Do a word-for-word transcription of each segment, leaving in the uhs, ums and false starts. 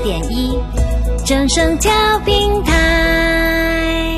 点一，正声调频台。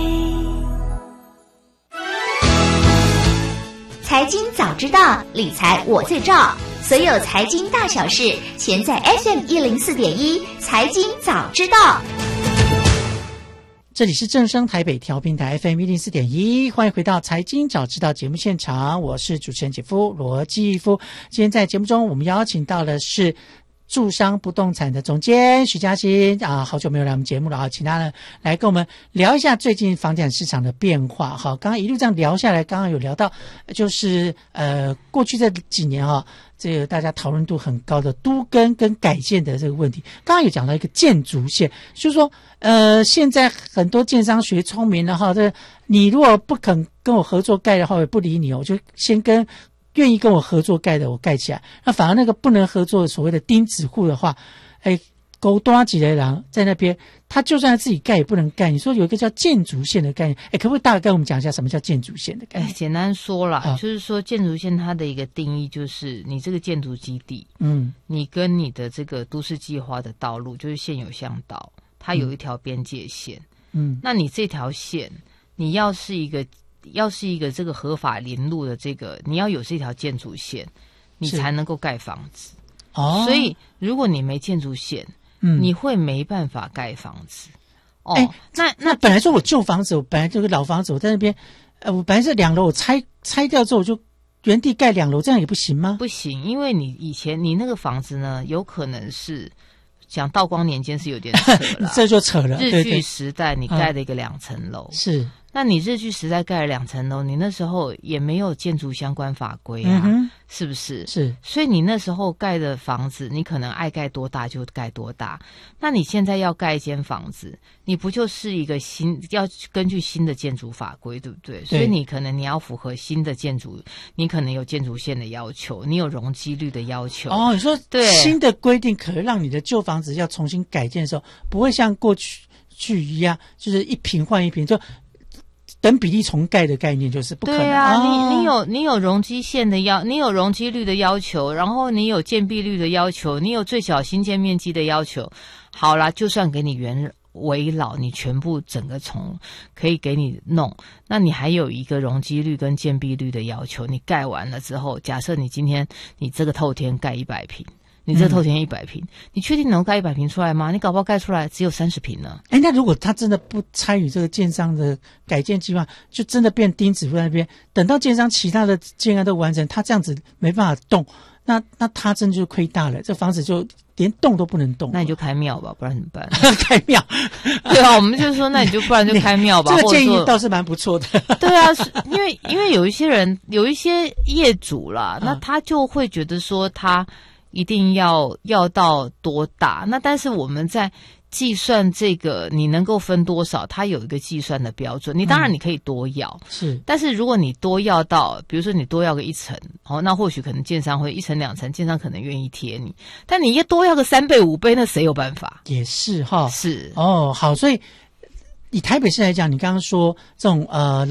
财经早知道，理财我最照。所有财经大小事，全在 F M 一零四点一财经早知道。 这里是正声台北调频台 F M 一零四点一，欢迎回到财经早知道节目现场，我是主持人姐夫罗继夫。今天在节目中，我们邀请到的是住商不动产的总监徐嘉欣啊，好久没有来我们节目了啊，请他呢来跟我们聊一下最近房地产市场的变化。好，刚刚一路这样聊下来，刚刚有聊到就是呃过去这几年哈、啊，这个大家讨论度很高的都更跟改建的这个问题。刚刚有讲到一个建筑线，就是说呃现在很多建商学聪明了哈，这你如果不肯跟我合作盖的话，我也不理你，我就先跟愿意跟我合作盖的我盖起来，那反而那个不能合作的所谓的钉子户的话，哎，勾多几类人在那边，他就算自己盖也不能盖。你说有一个叫建筑线的概念，哎，可不可以大概跟我们讲一下什么叫建筑线的概念？ 哎，简单说啦、 啊， 就是说建筑线它的一个定义就是你这个建筑基地， 嗯， 你跟你的这个都市计划的道路就是现有巷道，它有一条边界线，嗯，那你这条线，你要是一个。要是一个这个合法林路的这个，你要有这条建筑线，你才能够盖房子。哦，所以如果你没建筑线，嗯，你会没办法盖房子。哦， 欸、那那本来说我旧房子，我本来这个老房子，我在那边，呃，我本来是两楼，我拆拆掉之后我就原地盖两楼，这样也不行吗？ 不行，因为你以前你那个房子呢，有可能是。讲道光年间是有点扯了， 这就扯了。 日据时代你盖了一个两层楼， 嗯、是， 那你日据时代盖了两层楼，你那时候也没有建筑相关法规啊、嗯，是不是？ 是， 所以你那时候盖的房子，你可能爱盖多大就盖多大。那你现在要盖一间房子，你不就是一个新要根据新的建筑法规，对不对？对，所以你可能你要符合新的建筑，你可能有建筑线的要求，你有容积率的要求。 哦，你说对新的规定可能让你的旧房子要重新改建的时候，不会像过去去一样，就是一坪换一坪，就等比例重盖的概念，就是不可能。 对啊， 哦、 你你有你有容积线的要，你有容积率的要求，然后你有建蔽率的要求，你有最小新建面积的要求。好啦，就算给你原围老，你全部整个从可以给你弄，那你还有一个容积率跟建蔽率的要求。你盖完了之后，假设你今天你这个透天盖一百坪。你这透天一百坪，你确定能盖一百坪出来吗？你搞不好盖出来只有三十坪呢。 哎，那如果他真的不参与这个建商的改建计划，就真的变钉子户在那边，等到建商其他的建案都完成，他这样子没办法动，那那他真的就亏大了，这房子就连动都不能动。 那你就开庙吧，不然怎么办？ 开庙？ 对啊，我们就说，那你就不然就开庙吧。 这个建议倒是蛮不错的。 对啊，因为因为有一些人，有一些业主啦，那他就会觉得说他。一定要要到多大？那但是我们在计算这个你能够分多少，它有一个计算的标准。你当然你可以多要，嗯、 是， 但是如果你多要到，比如说你多要个一层，哦，那或许可能建商会一层两层，建商可能愿意贴你。但你要多要个三倍五倍，那谁有办法？ 也是哈， 是哦，好，所以以台北市来讲，你刚刚说这种呃。